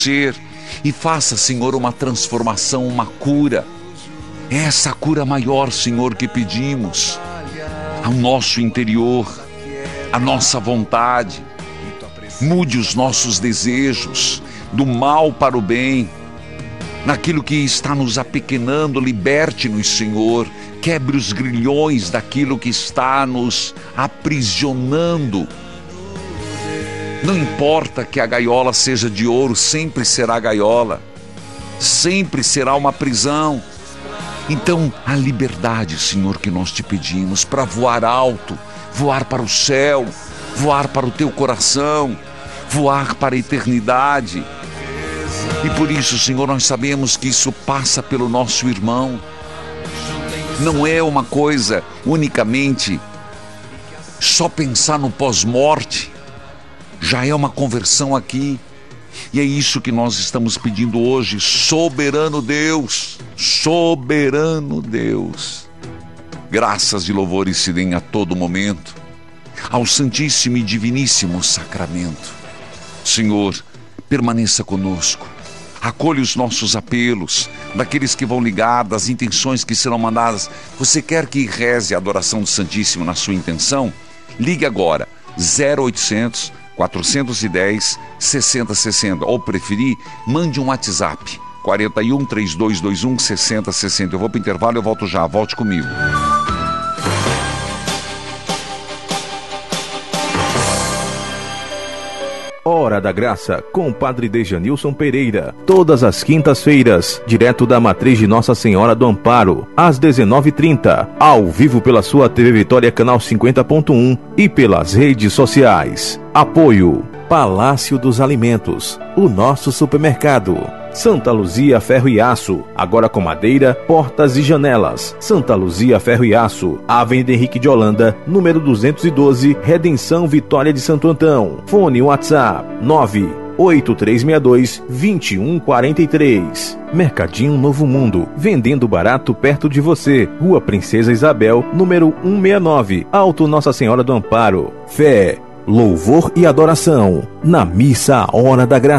ser e faça, Senhor, uma transformação, uma cura. É essa cura maior, Senhor, que pedimos ao nosso interior, a nossa vontade. Mude os nossos desejos do mal para o bem. Naquilo que está nos apequenando, liberte-nos, Senhor. Quebre os grilhões daquilo que está nos aprisionando. Não importa que a gaiola seja de ouro, sempre será gaiola. Sempre será uma prisão. Então, a liberdade, Senhor, que nós te pedimos para voar alto, voar para o céu, voar para o teu coração, voar para a eternidade. E por isso, Senhor, nós sabemos que isso passa pelo nosso irmão. Não é uma coisa unicamente só pensar no pós-morte. Já é uma conversão aqui. E é isso que nós estamos pedindo hoje. Soberano Deus, soberano Deus. Graças e louvores se deem a todo momento ao Santíssimo e Diviníssimo Sacramento. Senhor, permaneça conosco. Acolha os nossos apelos, daqueles que vão ligar, das intenções que serão mandadas. Você quer que reze a adoração do Santíssimo na sua intenção? Ligue agora, 0800 410 6060. Ou preferir, mande um WhatsApp, 41 3221 6060. Eu vou para o intervalo e eu volto já. Volte comigo. Hora da Graça, com Padre Dejanilson Pereira. Todas as quintas-feiras, direto da Matriz de Nossa Senhora do Amparo, às 19h30, ao vivo pela sua TV Vitória, canal 50.1 e pelas redes sociais. Apoio: Palácio dos Alimentos, o nosso supermercado. Santa Luzia Ferro e Aço, agora com madeira, portas e janelas. Santa Luzia Ferro e Aço, Avenida Henrique de Holanda, número 212, Redenção, Vitória de Santo Antão. Fone WhatsApp 98362-2143. Mercadinho Novo Mundo, vendendo barato perto de você. Rua Princesa Isabel, número 169, Alto Nossa Senhora do Amparo. Fé, louvor e adoração na missa Hora da Graça.